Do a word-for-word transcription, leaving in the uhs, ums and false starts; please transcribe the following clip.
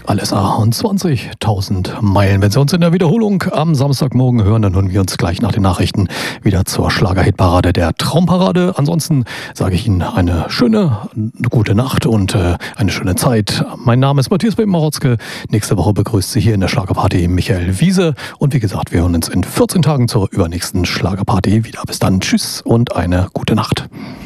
Alles A und zwanzigtausend Meilen. Wenn Sie uns in der Wiederholung am Samstagmorgen hören, dann hören wir uns gleich nach den Nachrichten wieder zur Schlager-Hit-Parade der Traumparade. Ansonsten sage ich Ihnen eine schöne, eine gute Nacht und äh, eine schöne Zeit. Mein Name ist Matthias Marotzke. Nächste Woche begrüßt Sie hier in der Schlagerparty Michael Wiese. Und wie gesagt, wir hören uns in vierzehn Tagen zur übernächsten Schlagerparty wieder. Bis dann, tschüss und eine gute Nacht.